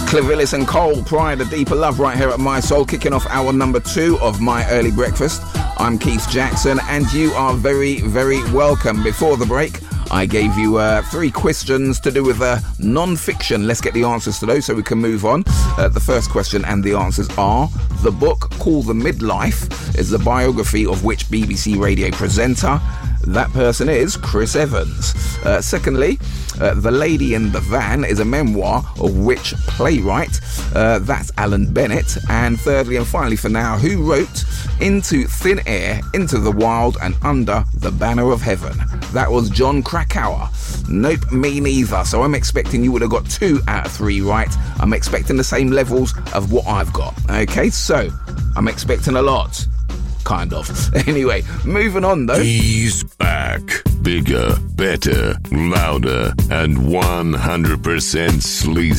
Clavillis and Cole, Pride, A Deeper Love, right here at My Soul, kicking off hour number 2 of My Early Breakfast. I'm Keith Jackson, and you are very, very welcome. Before the break, I gave you 3 questions to do with non-fiction. Let's get the answers to those so we can move on. The first question and the answers are: the book Call the Midlife is the biography of which BBC radio presenter? That person is Chris Evans. Secondly, The Lady in the Van is a memoir of which playwright? That's Alan Bennett. And thirdly and finally for now, who wrote Into Thin Air, Into the Wild and Under the Banner of Heaven? That was John Krakauer. Nope, me neither. So I'm expecting you would have got 2 out of 3 right. I'm expecting the same levels of what I've got. Okay, so I'm expecting a lot. Kind of. Anyway, moving on though. He's back. Bigger, better, louder, and 100% sleazy.